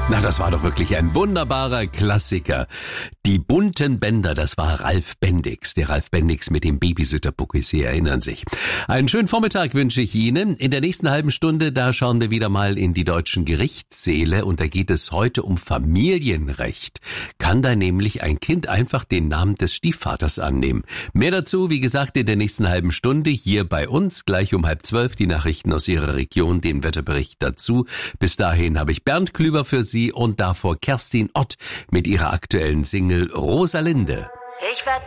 Na, das war doch wirklich ein wunderbarer Klassiker. Die bunten Bänder, das war Ralf Bendix. Der Ralf Bendix mit dem Babysitter-Pucki, Sie erinnern sich. Einen schönen Vormittag wünsche ich Ihnen. In der nächsten halben Stunde, da schauen wir wieder mal in die deutschen Gerichtssäle und da geht es heute um Familienrecht. Kann da nämlich ein Kind einfach den Namen des Stiefvaters annehmen? Mehr dazu, wie gesagt, in der nächsten halben Stunde hier bei uns. Gleich um 11:30 die Nachrichten aus Ihrer Region, den Wetterbericht dazu. Bis dahin habe ich Bernd Klüber für Sie und davor Kerstin Ott mit ihrer aktuellen Single Rosalinde. Ich werd